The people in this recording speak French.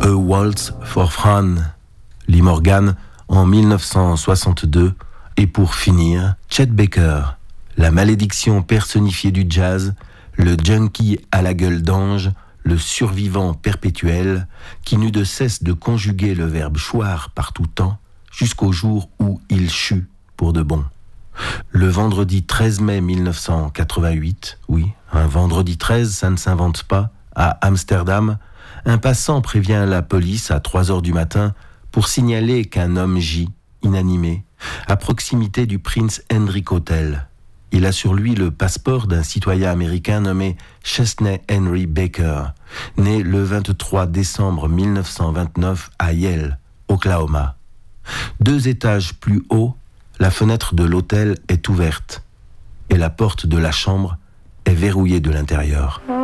A Waltz for Fran, Lee Morgan en 1962. Et pour finir, Chet Baker, la malédiction personnifiée du jazz, le junkie à la gueule d'ange, le survivant perpétuel, qui n'eut de cesse de conjuguer le verbe choir par tout temps, jusqu'au jour où il chut pour de bon. Le vendredi 13 mai 1988, oui, un vendredi 13, ça ne s'invente pas, à Amsterdam, un passant prévient la police à 3 heures du matin pour signaler qu'un homme gît, inanimé, à proximité du Prince Hendrik Hotel. Il a sur lui le passeport d'un citoyen américain nommé Chesney Henry Baker, né le 23 décembre 1929 à Yale, Oklahoma. 2 étages plus haut, la fenêtre de l'hôtel est ouverte et la porte de la chambre est verrouillée de l'intérieur.